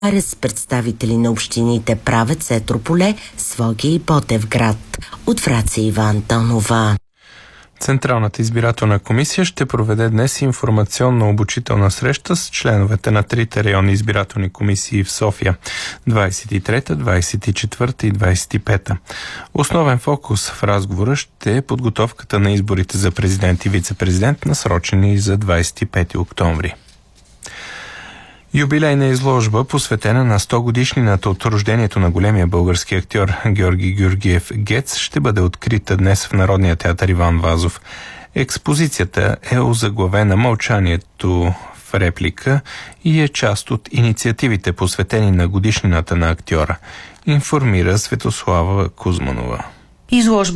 с представители на общините Правец, Етрополе, Своге и Ботевград. От Враца Ива Антонова. Централната избирателна комисия ще проведе днес информационно-обучителна среща с членовете на трите районни избирателни комисии в София – 23-та, 24-та и 25-та. Основен фокус в разговора ще е подготовката на изборите за президент и вице-президент, насрочени за 25 октомври. Юбилейна изложба, посветена на 100 годишнината от рождението на големия български актьор Георги Георгиев Гец, ще бъде открита днес в Народния театър Иван Вазов. Експозицията е озаглавена "Мълчанието в реплика" и е част от инициативите, посветени на годишнината на актьора, информира Светослава Кузманова. Изложба